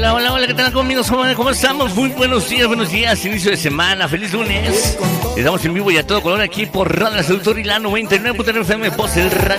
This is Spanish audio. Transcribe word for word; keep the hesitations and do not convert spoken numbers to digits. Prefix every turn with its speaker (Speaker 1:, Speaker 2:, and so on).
Speaker 1: Hola, hola, hola, ¿qué tal amigos? ¿Cómo estamos? Muy buenos días, buenos días, inicio de semana, feliz lunes. Estamos en vivo y a todo color aquí por Radio La Seductor y la noventa y nueve punto nueve F M, Voz del Radio.